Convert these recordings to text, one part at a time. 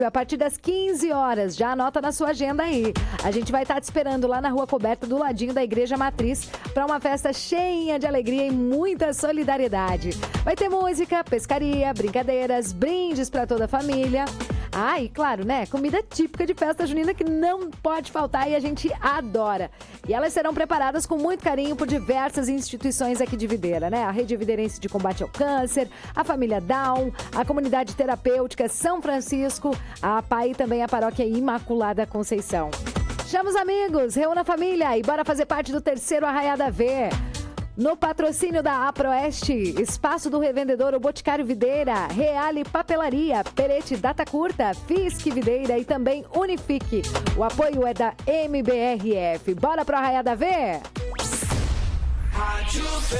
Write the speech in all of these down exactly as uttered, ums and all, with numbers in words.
A partir das quinze horas, já anota na sua agenda aí. A gente vai estar te esperando lá na Rua Coberta, do ladinho da Igreja Matriz, para uma festa cheia de alegria e muita solidariedade. Vai ter música, pescaria, brincadeiras, brindes para toda a família. Ah, e claro, né? Comida típica de festa junina que não pode faltar e a gente adora. E elas serão preparadas com muito carinho por diversas instituições aqui de Videira, né? A Rede Videirense de Combate ao Câncer, a Família Down, a Comunidade Terapêutica São Francisco, a A P A e também a Paróquia Imaculada Conceição. Chama os amigos, reúna a família e bora fazer parte do terceiro Arraiada V. No patrocínio da Aproeste, Espaço do Revendedor, o Boticário Videira, Reale Papelaria, Perete Data Curta, Fisque Videira e também Unifique. O apoio é da M B R F. Bora pro Arraiada V? Rádio V.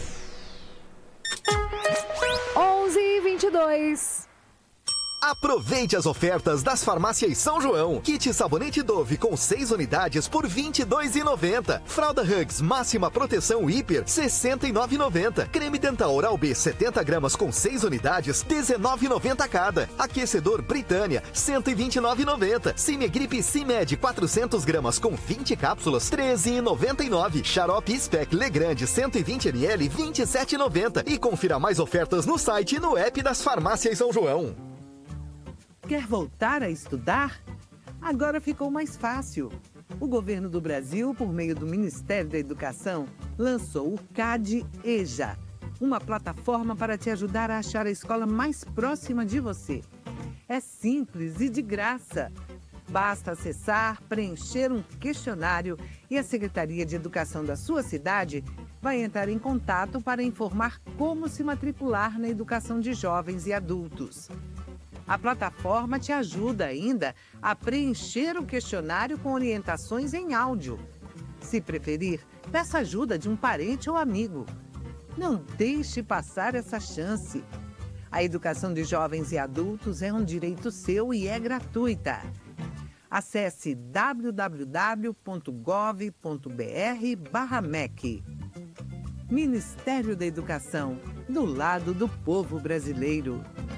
onze e vinte e dois. Aproveite as ofertas das farmácias São João. Kit sabonete Dove com seis unidades por vinte e dois reais e noventa centavos. Fralda Hugs máxima proteção hiper sessenta e nove reais e noventa centavos. Creme dental Oral B setenta gramas com seis unidades dezenove reais e noventa centavos cada. Aquecedor Britânia cento e vinte e nove reais e noventa centavos. Cimegripe Cimed quatrocentas gramas com vinte cápsulas treze reais e noventa e nove centavos. Xarope Spec Legrande cento e vinte mililitros vinte e sete reais e noventa centavos. E confira mais ofertas no site e no app das farmácias São João. Quer voltar a estudar? Agora ficou mais fácil. O governo do Brasil, por meio do Ministério da Educação, lançou o CAD-EJA, uma plataforma para te ajudar a achar a escola mais próxima de você. É simples e de graça. Basta acessar, preencher um questionário e a Secretaria de Educação da sua cidade vai entrar em contato para informar como se matricular na educação de jovens e adultos. A plataforma te ajuda ainda a preencher o questionário com orientações em áudio. Se preferir, peça ajuda de um parente ou amigo. Não deixe passar essa chance. A educação de jovens e adultos é um direito seu e é gratuita. Acesse w w w ponto gov ponto b r barra M E C. Ministério da Educação, do lado do povo brasileiro.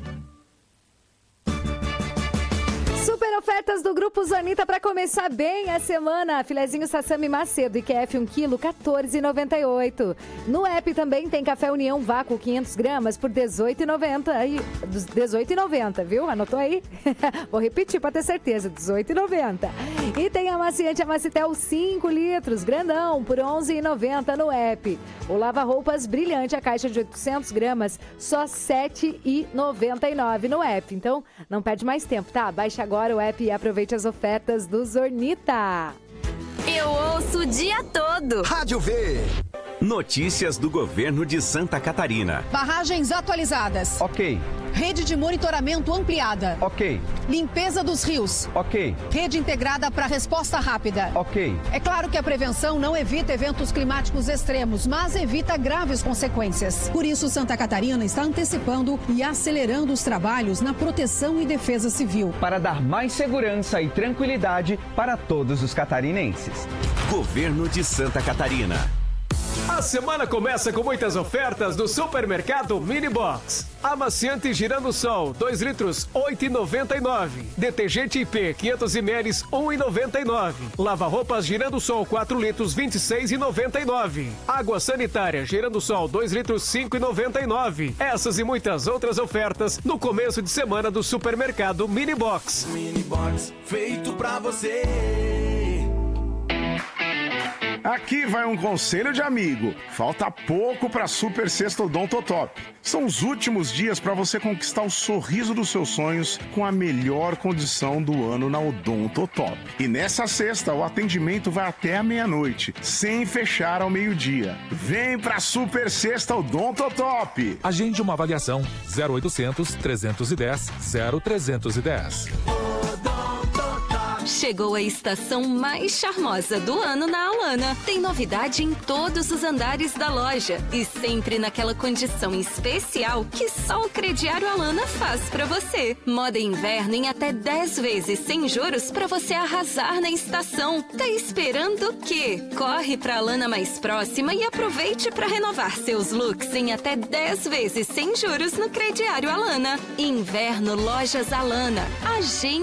Super ofertas do Grupo Zonita para começar bem a semana. Filezinho Sassami Macedo e Q F um quilo, quatorze reais e noventa e oito centavos. No app também tem café União Vácuo quinhentas gramas por dezoito reais e noventa centavos. dezoito reais e noventa centavos, viu? Anotou aí? Vou repetir para ter certeza, dezoito reais e noventa centavos. E tem amaciante Amacitel cinco litros, grandão, por onze reais e noventa centavos no app. O lava-roupas brilhante, a caixa de oitocentas gramas, só sete reais e noventa e nove centavos no app. Então, não perde mais tempo, tá? Baixe agora o app e aproveite as ofertas do Zornita. Eu ouço o dia todo. Rádio V. Notícias do governo de Santa Catarina. Barragens atualizadas. Ok. Rede de monitoramento ampliada. Ok. Limpeza dos rios. Ok. Rede integrada para resposta rápida. Ok. É claro que a prevenção não evita eventos climáticos extremos, mas evita graves consequências. Por isso, Santa Catarina está antecipando e acelerando os trabalhos na proteção e defesa civil. Para dar mais segurança e tranquilidade para todos os catarinenses. Governo de Santa Catarina. A semana começa com muitas ofertas do Supermercado Mini Box. Amaciante Girando Sol, dois litros, oito reais e noventa e nove centavos. Detergente I P, quinhentos mililitros, um real e noventa e nove centavos. Lava-roupas Girando Sol, quatro litros, vinte e seis reais e noventa e nove centavos. Água sanitária Girando Sol, dois litros, cinco reais e noventa e nove centavos. Essas e muitas outras ofertas no começo de semana do Supermercado Mini Box. Mini Box, feito pra você. Aqui vai um conselho de amigo. Falta pouco para Super Sexta Odontotop. São os últimos dias para você conquistar o sorriso dos seus sonhos com a melhor condição do ano na Odontotop. E nessa sexta, o atendimento vai até a meia-noite, sem fechar ao meio-dia. Vem pra Super Sexta Odontotop. Agende uma avaliação zero oitocentos, trezentos e dez, zero trezentos e dez. Chegou a estação mais charmosa do ano na Alana. Tem novidade em todos os andares da loja e sempre naquela condição especial que só o crediário Alana faz pra você. Moda inverno em até dez vezes sem juros pra você arrasar na estação. Tá esperando o quê? Corre pra Alana mais próxima e aproveite pra renovar seus looks em até dez vezes sem juros no crediário Alana. Inverno Lojas Alana. Agende